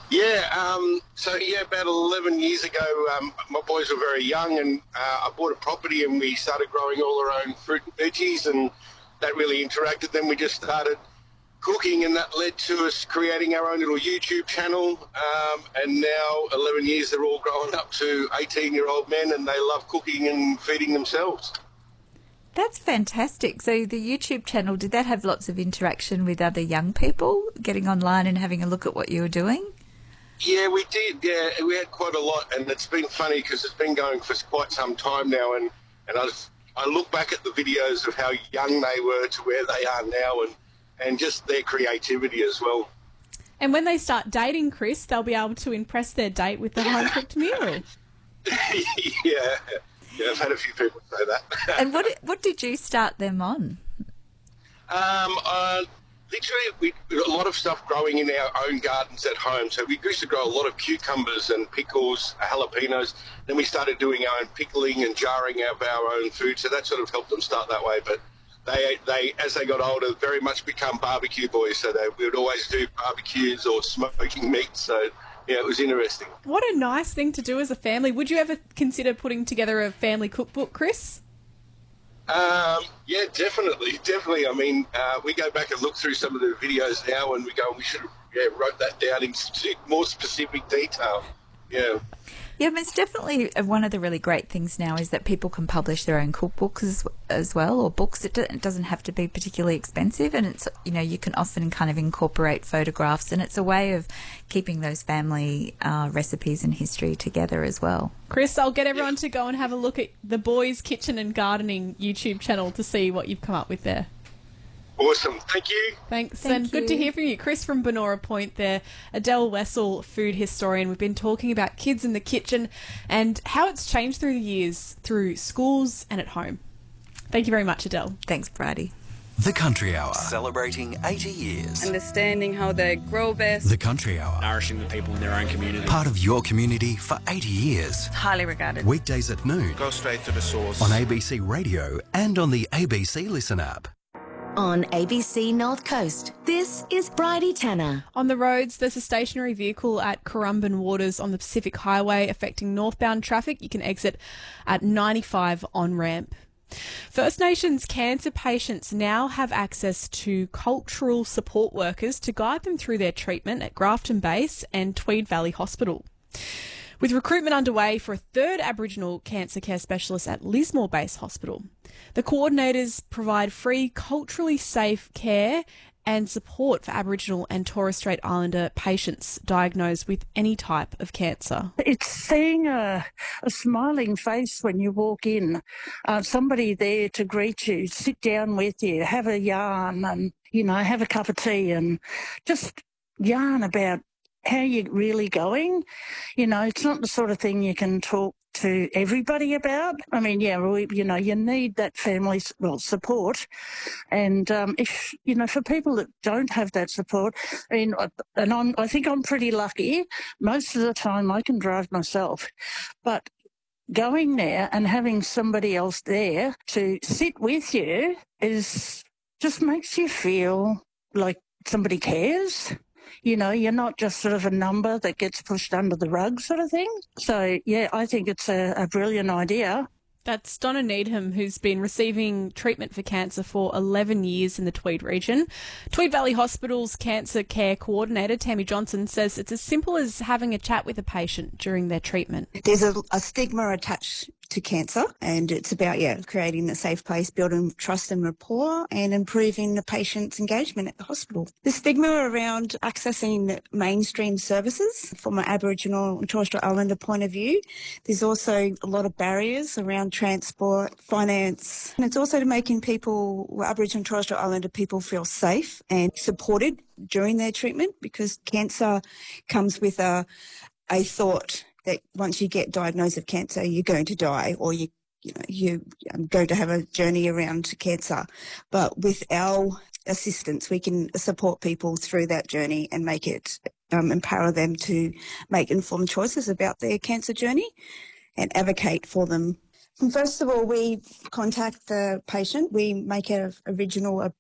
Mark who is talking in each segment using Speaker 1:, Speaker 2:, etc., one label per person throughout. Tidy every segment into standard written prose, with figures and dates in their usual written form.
Speaker 1: About 11 years ago, my boys were very young, and I bought a property and we started growing all our own fruit and veggies, and that really interacted. Then we just started cooking, and that led to us creating our own little YouTube channel. And now, 11 years, they're all growing up to 18-year-old men, and they love cooking and feeding themselves.
Speaker 2: That's fantastic. So the YouTube channel, did that have lots of interaction with other young people, getting online and having a look at what you were doing?
Speaker 1: Yeah, we did. Yeah, we had quite a lot, and it's been funny because it's been going for quite some time now, and I look back at the videos of how young they were to where they are now, and just their creativity as well.
Speaker 3: And when they start dating, Chris, they'll be able to impress their date with the home-cooked meal.
Speaker 1: Yeah, I've had a few people say that.
Speaker 2: And what did you start them on?
Speaker 1: Literally, we got a lot of stuff growing in our own gardens at home. So we used to grow a lot of cucumbers and pickles, jalapenos. Then we started doing our own pickling and jarring of our own food. So that sort of helped them start that way. But they as they got older, very much become barbecue boys. So we would always do barbecues or smoking meat. So, yeah, it was interesting.
Speaker 3: What a nice thing to do as a family. Would you ever consider putting together a family cookbook, Chris?
Speaker 1: Yeah, definitely. I mean, we go back and look through some of the videos now, and we should have wrote that down in more specific detail. Yeah.
Speaker 2: Yeah, but it's definitely one of the really great things now is that people can publish their own cookbooks as well, or books. It doesn't have to be particularly expensive, and it's, you can often kind of incorporate photographs, and it's a way of keeping those family recipes and history together as well.
Speaker 3: Chris, I'll get everyone to go and have a look at the Boys Kitchen and Gardening YouTube channel to see what you've come up with there.
Speaker 1: Awesome. Thank you.
Speaker 3: Thanks. Good to hear from you. Chris from Benora Point there, Adele Wessel, food historian. We've been talking about kids in the kitchen and how it's changed through the years, through schools and at home. Thank you very much, Adele.
Speaker 2: Thanks, Bridie.
Speaker 4: The Country Hour, celebrating 80 years.
Speaker 5: Understanding how they grow best.
Speaker 4: The Country Hour,
Speaker 6: nourishing the people in their own community.
Speaker 4: Part of your community for 80 years.
Speaker 5: Highly regarded.
Speaker 4: Weekdays at noon.
Speaker 6: Go straight to the source.
Speaker 4: On ABC Radio and on the ABC Listen app.
Speaker 7: On ABC North Coast, this is Bridie Tanner.
Speaker 3: On the roads, there's a stationary vehicle at Currumbin Waters on the Pacific Highway affecting northbound traffic. You can exit at 95 on-ramp. First Nations cancer patients now have access to cultural support workers to guide them through their treatment at Grafton Base and Tweed Valley Hospital. With recruitment underway for a third Aboriginal cancer care specialist at Lismore Base Hospital. The coordinators provide free, culturally safe care and support for Aboriginal and Torres Strait Islander patients diagnosed with any type of cancer.
Speaker 8: It's seeing a smiling face when you walk in, somebody there to greet you, sit down with you, have a yarn and, have a cup of tea and just yarn about how you're really going. It's not the sort of thing you can talk to everybody about. I mean, you need that family, support. And if, for people that don't have that support, I think I'm pretty lucky. Most of the time I can drive myself. But going there and having somebody else there to sit with you just makes you feel like somebody cares. You're not just sort of a number that gets pushed under the rug sort of thing. So, yeah, I think it's a brilliant idea.
Speaker 3: That's Donna Needham, who's been receiving treatment for cancer for 11 years in the Tweed region. Tweed Valley Hospital's Cancer Care Coordinator, Tammy Johnson, says it's as simple as having a chat with a patient during their treatment.
Speaker 9: There's a stigma attached to cancer, and it's about, creating a safe place, building trust and rapport, and improving the patient's engagement at the hospital. The stigma around accessing mainstream services from an Aboriginal and Torres Strait Islander point of view, there's also a lot of barriers around transport, finance, and it's also making people, Aboriginal and Torres Strait Islander people, feel safe and supported during their treatment, because cancer comes with a thought that once you get diagnosed with cancer, you're going to die, or you're going to have a journey around cancer. But with our assistance, we can support people through that journey and make it, empower them to make informed choices about their cancer journey and advocate for them. And first of all, we contact the patient. We make an original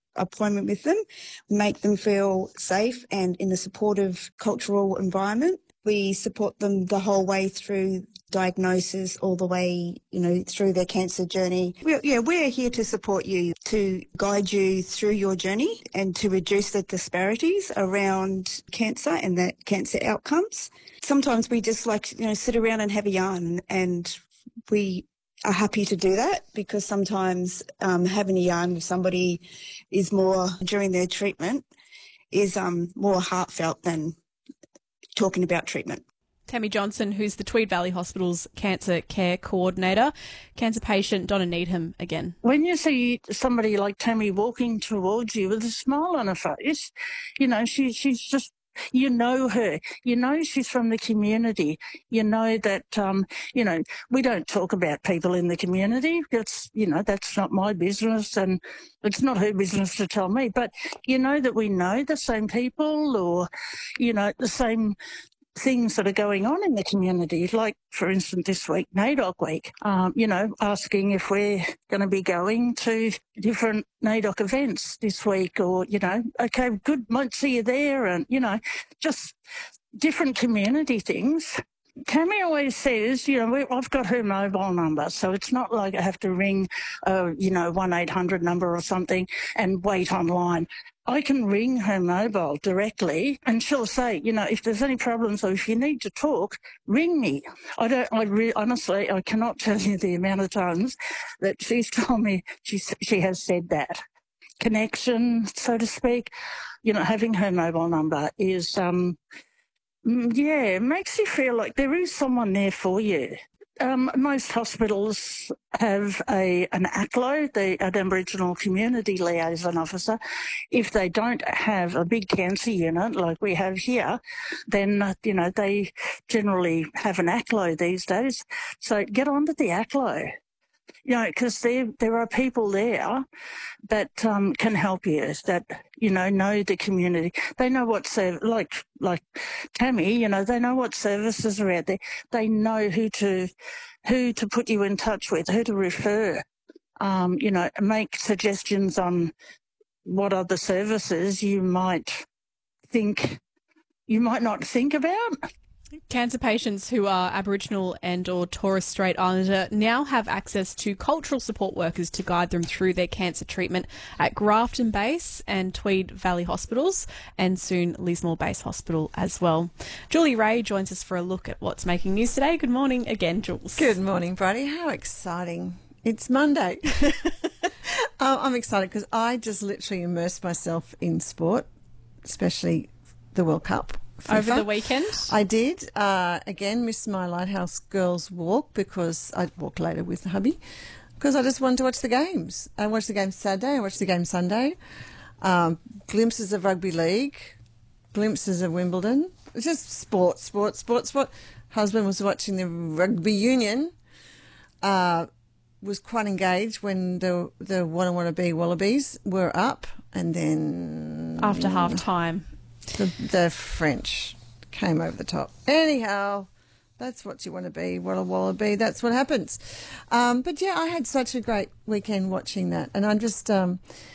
Speaker 9: appointment with them, make them feel safe and in a supportive cultural environment. We support them the whole way through diagnosis, all the way, through their cancer journey. We're here to support you, to guide you through your journey and to reduce the disparities around cancer and the cancer outcomes. Sometimes we just sit around and have a yarn, and we are happy to do that because sometimes having a yarn with somebody is more during their treatment is more heartfelt than talking about treatment.
Speaker 3: Tammy Johnson, who's the Tweed Valley Hospital's Cancer Care Coordinator. Cancer patient Donna Needham again.
Speaker 8: When you see somebody like Tammy walking towards you with a smile on her face, she's just, her. She's from the community. That, we don't talk about people in the community. That's not my business, and it's not her business to tell me. But that we know the same people, or, the same things that are going on in the community, like, for instance, this week, NAIDOC week, asking if we're going to be going to different NAIDOC events this week, or, okay, good, might see you there, and, just different community things. Tammy always says, I've got her mobile number, so it's not like I have to ring, 1-800 number or something and wait online. I can ring her mobile directly, and she'll say, if there's any problems or if you need to talk, ring me. Honestly, I cannot tell you the amount of times that she's told me she has said that. Connection, so to speak, having her mobile number is, it makes you feel like there is someone there for you. Most hospitals have an ACLO, an Aboriginal Community Liaison Officer. If they don't have a big cancer unit like we have here, then, they generally have an ACLO these days. So get on to the ACLO. Because there are people there that can help you, that, know the community. They know what like Tammy, they know what services are out there. They know who to put you in touch with, who to refer, make suggestions on what other services you might not think about.
Speaker 3: Cancer patients who are Aboriginal and or Torres Strait Islander now have access to cultural support workers to guide them through their cancer treatment at Grafton Base and Tweed Valley Hospitals, and soon Lismore Base Hospital as well. Julie Ray joins us for a look at what's making news today. Good morning again, Jules.
Speaker 10: Good morning, Bridie. How exciting. It's Monday. I'm excited because I just literally immersed myself in sport, especially the World Cup. FIFA.
Speaker 3: Over the weekend?
Speaker 10: I did. Again, missed my Lighthouse Girls walk because I walked later with hubby because I just wanted to watch the games. I watched the game Saturday, I watched the game Sunday. Glimpses of rugby league, glimpses of Wimbledon. It's just sport. Husband was watching the rugby union, was quite engaged when the Wanna-Wanna-Be Wallabies were up, and then...
Speaker 3: After half-time.
Speaker 10: The French came over the top. Anyhow, that's what you want to be. Walla Wallaby, that's what happens. But yeah, I had such a great weekend watching that, and I'm just, I'm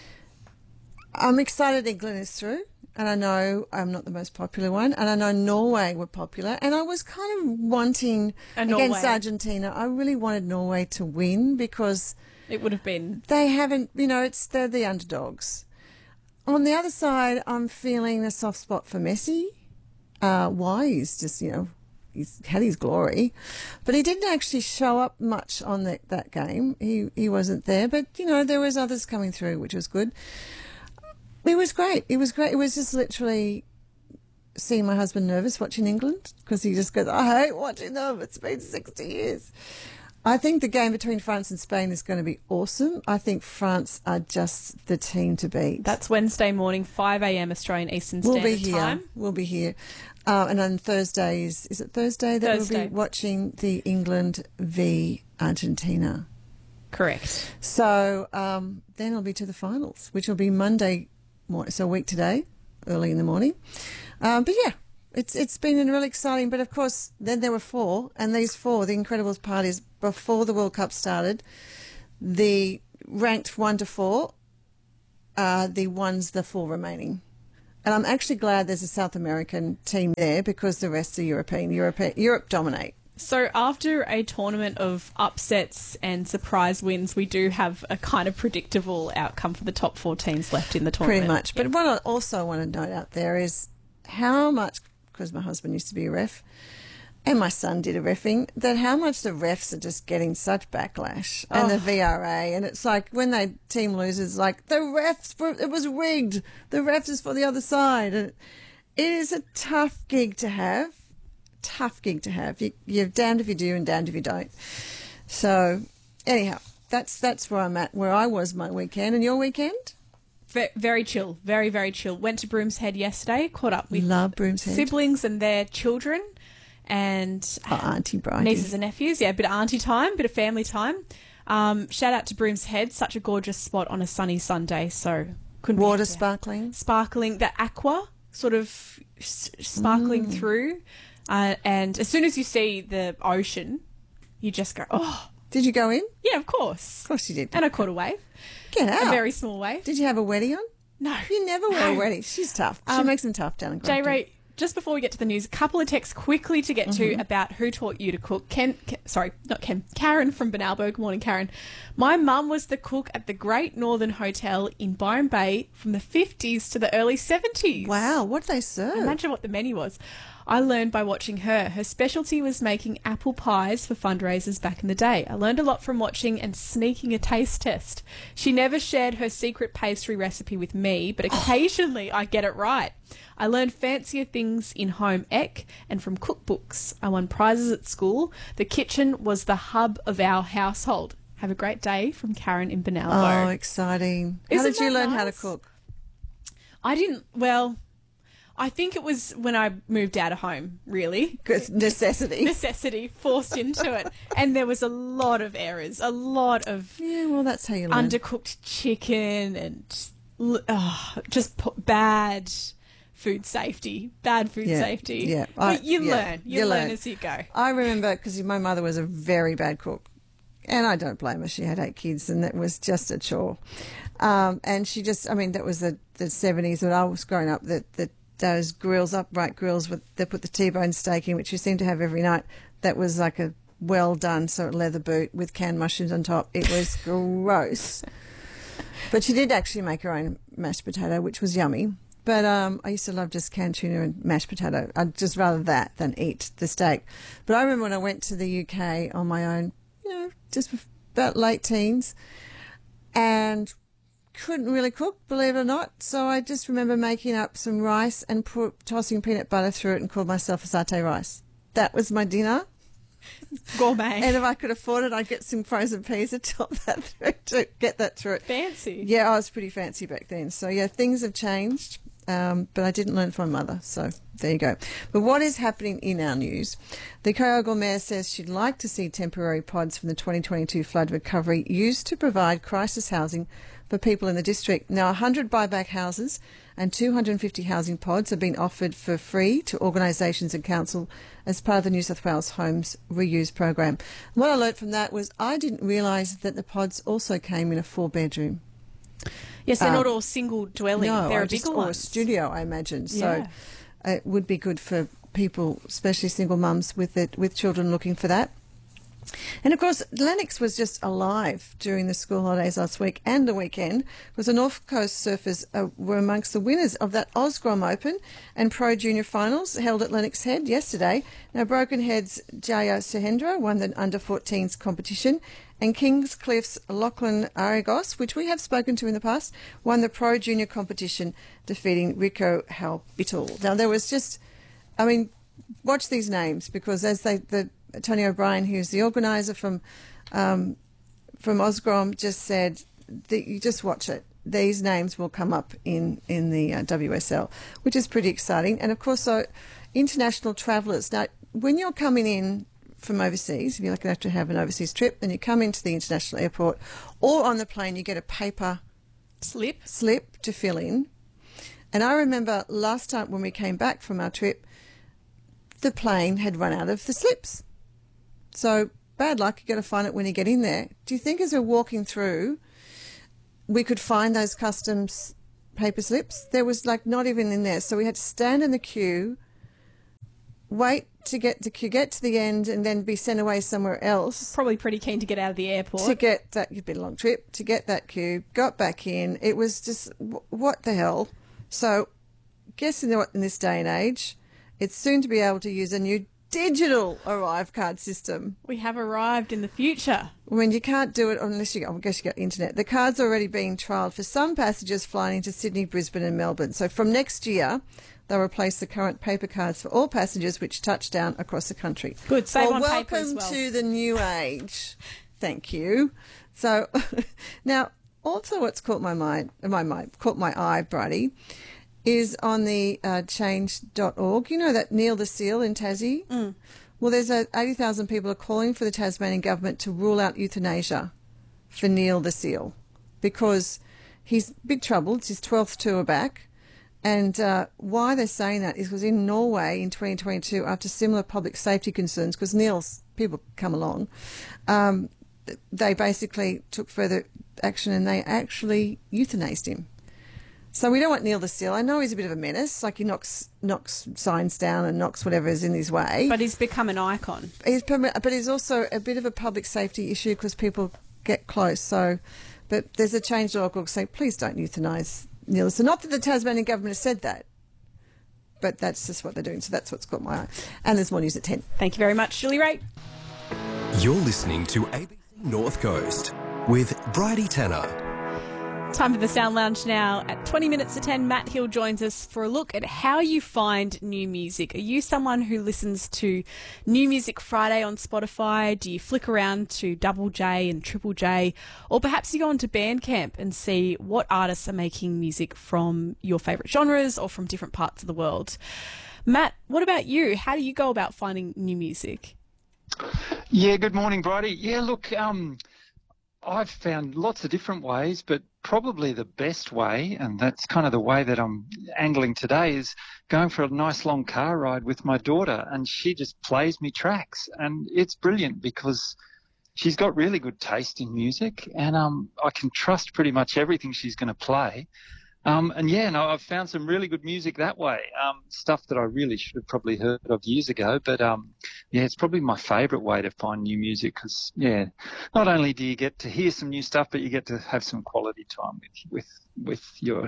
Speaker 10: excited England is through, and I know I'm not the most popular one, and I know Norway were popular, and I was kind of wanting against Argentina. I really wanted Norway to win because
Speaker 3: it would have been.
Speaker 10: They haven't, they're the underdogs. On the other side, I'm feeling a soft spot for Messi. Why? He's just, he's had his glory. But he didn't actually show up much on that game. He wasn't there. But, there was others coming through, which was good. It was great. It was great. It was just literally seeing my husband nervous watching England because he just goes, I hate watching them. It's been 60 years. I think the game between France and Spain is going to be awesome. I think France are just the team to beat.
Speaker 3: That's Wednesday morning, 5 a.m. Australian Eastern Standard Time.
Speaker 10: We'll be here. And on Thursday, is it Thursday that we'll be watching the England v Argentina?
Speaker 3: Correct.
Speaker 10: So then it'll be to the finals, which will be Monday, so a week today, early in the morning. But yeah. It's been really exciting, but of course then there were four, and these four, the Incredibles parties before the World Cup started, the ranked 1 to 4 are the ones, the 4 remaining. And I'm actually glad there's a South American team there because the rest are European. Europe dominate.
Speaker 3: So after a tournament of upsets and surprise wins, we do have a kind of predictable outcome for the top 4 teams left in the tournament.
Speaker 10: Pretty much. But what I also want to note out there is how much, because my husband used to be a ref and my son did a reffing, that how much the refs are just getting such backlash and the VRA. And it's like when the team loses, like the refs, it was rigged. The refs is for the other side. And it is a tough gig to have. You're damned if you do and damned if you don't. So anyhow, that's where I'm at, where I was my weekend. And your weekend?
Speaker 3: Very chill, very, very chill. Went to Brooms Head yesterday, caught up with
Speaker 10: Love Brooms Head.
Speaker 3: Siblings and their children and
Speaker 10: Auntie Bridie.
Speaker 3: Nieces and nephews. Yeah, a bit of auntie time, bit of family time. Shout out to Brooms Head, such a gorgeous spot on a sunny Sunday. So couldn't
Speaker 10: Water
Speaker 3: be
Speaker 10: sparkling?
Speaker 3: Sparkling, the aqua sort of sparkling through. And as soon as you see the ocean, you just go, oh.
Speaker 10: Did you go in?
Speaker 3: Yeah, of course.
Speaker 10: Of course you did.
Speaker 3: And I caught a wave.
Speaker 10: Get out.
Speaker 3: A very small wave.
Speaker 10: Did you have a wedgie on?
Speaker 3: No.
Speaker 10: You never wear a wedgie. She's tough. She makes them tough down in Grafton.
Speaker 3: J-Ray, just before we get to the news, a couple of texts quickly to get to about who taught you to cook. Karen from Benalbo. Good morning, Karen. My mum was the cook at the Great Northern Hotel in Byron Bay from the 50s to the early 70s.
Speaker 10: Wow, what did they serve?
Speaker 3: Imagine what the menu was. I learned by watching her. Her specialty was making apple pies for fundraisers back in the day. I learned a lot from watching and sneaking a taste test. She never shared her secret pastry recipe with me, but occasionally I get it right. I learned fancier things in home ec and from cookbooks. I won prizes at school. The kitchen was the hub of our household. Have a great day, from Karen in Benalbo.
Speaker 10: Oh, exciting. How
Speaker 3: Isn't
Speaker 10: did you
Speaker 3: that
Speaker 10: learn how to
Speaker 3: nice?
Speaker 10: cook?
Speaker 3: I think it was when I moved out of home, really.
Speaker 10: Necessity.
Speaker 3: Necessity, forced into it. And there was a lot of errors, a lot of
Speaker 10: Yeah, well, that's how you learn.
Speaker 3: undercooked chicken and bad food safety.
Speaker 10: Yeah.
Speaker 3: But you
Speaker 10: yeah,
Speaker 3: learn. You learn as you go.
Speaker 10: I remember because my mother was a very bad cook. And I don't blame her. She had 8 kids and that was just a chore. And she just, that was the 70s when I was growing up, those grills, upright grills, they put the T-bone steak in, which you seem to have every night. That was like a well done sort of leather boot with canned mushrooms on top. It was gross. But she did actually make her own mashed potato, which was yummy. But I used to love just canned tuna and mashed potato. I'd just rather that than eat the steak. But I remember when I went to the UK on my own, just about late teens, and couldn't really cook, believe it or not. So I just remember making up some rice and tossing peanut butter through it and called myself a satay rice. That was my dinner.
Speaker 3: Gourmet.
Speaker 10: And if I could afford it, I'd get some frozen peas to top that through, to get that through it.
Speaker 3: Fancy.
Speaker 10: Yeah, I was pretty fancy back then. So, yeah, things have changed, but I didn't learn from my mother. So there you go. But what is happening in our news? The Kyogle Mayor says she'd like to see temporary pods from the 2022 flood recovery used to provide crisis housing for people in the district. Now, 100 buyback houses and 250 housing pods have been offered for free to organisations and council as part of the New South Wales Homes Reuse program. What I learnt from that was I didn't realise that the pods also came in a 4-bedroom.
Speaker 3: Yes, they're not all single dwelling.
Speaker 10: No,
Speaker 3: they're
Speaker 10: just,
Speaker 3: bigger
Speaker 10: or
Speaker 3: ones.
Speaker 10: a studio, I imagine.
Speaker 3: Yeah.
Speaker 10: So it would be good for people, especially single mums with children looking for that. And, of course, Lennox was just alive during the school holidays last week and the weekend because the North Coast Surfers were amongst the winners of that Osgrom Open and Pro Junior Finals held at Lennox Head yesterday. Now, Broken Head's Jaya Sahendra won the under-14s competition and Kingscliff's Lachlan Aragos, which we have spoken to in the past, won the Pro Junior competition, defeating Rico Halbital. Now, there was just, watch these names because as Tony O'Brien, who's the organiser from Osgrom, just said, you just watch it. These names will come up in the WSL, which is pretty exciting. And, of course, so international travellers. Now, when you're coming in from overseas, if you're lucky enough to have an overseas trip, then you come into the international airport or on the plane, you get a paper slip to fill in. And I remember last time when we came back from our trip, the plane had run out of the slips. So bad luck, you've got to find it when you get in there. Do you think as we're walking through, we could find those customs paper slips. There was like not even in there. So we had to stand in the queue, wait to get the queue, get to the end, and then be sent away somewhere else.
Speaker 3: Probably pretty keen to get out of the airport.
Speaker 10: To get that, it'd been a long trip, to get that queue, got back in. It was just, what the hell? So, guess in this day and age, it's soon to be able to use a new digital arrive card system.
Speaker 3: We have arrived in the future.
Speaker 10: When you can't do it unless I guess you got internet. The card's already being trialled for some passengers flying into Sydney, Brisbane and Melbourne. So from next year, they'll replace the current paper cards for all passengers which touch down across the country.
Speaker 3: Good, save on paper as
Speaker 10: welcome
Speaker 3: well.
Speaker 10: to the new age. Thank you. So now, also what's caught my eye, Bridie, is on the change.org. You know that Neil the Seal in Tassie?
Speaker 3: Mm.
Speaker 10: Well, there's 80,000 people are calling for the Tasmanian government to rule out euthanasia for Neil the Seal because he's big trouble. It's his 12th tour back. And why they're saying that is because in Norway in 2022, after similar public safety concerns, because Neil's people come along, they basically took further action and they actually euthanized him. So we don't want Neil the Seal. I know he's a bit of a menace, like he knocks signs down and knocks whatever is in his way.
Speaker 3: But he's become an icon.
Speaker 10: But he's also a bit of a public safety issue because people get close. So, but there's a change.org saying, please don't euthanise Neil. So not that the Tasmanian government has said that, but that's just what they're doing. So that's what's caught my eye. And there's more news at 10.
Speaker 3: Thank you very much, Julie Ray.
Speaker 4: You're listening to ABC North Coast with Bridie Tanner.
Speaker 3: Time for the Sound Lounge now. At 20 minutes to 10, Matt Hill joins us for a look at how you find new music. Are you someone who listens to New Music Friday on Spotify? Do you flick around to Double J and Triple J? Or perhaps you go onto Bandcamp and see what artists are making music from your favourite genres or from different parts of the world. Matt, what about you? How do you go about finding new music?
Speaker 11: Yeah, good morning, Bridie. Yeah, look, I've found lots of different ways, but probably the best way, and that's kind of the way that I'm angling today, is going for a nice long car ride with my daughter, and she just plays me tracks. And it's brilliant because she's got really good taste in music, and I can trust pretty much everything she's going to play. I've found some really good music that way, stuff that I really should have probably heard of years ago. But, it's probably my favourite way to find new music because, not only do you get to hear some new stuff, but you get to have some quality time with your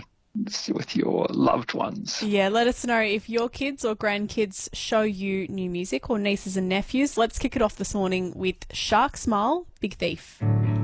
Speaker 11: loved ones.
Speaker 3: Yeah, let us know if your kids or grandkids show you new music or nieces and nephews. Let's kick it off this morning with Shark Smile, Big Thief.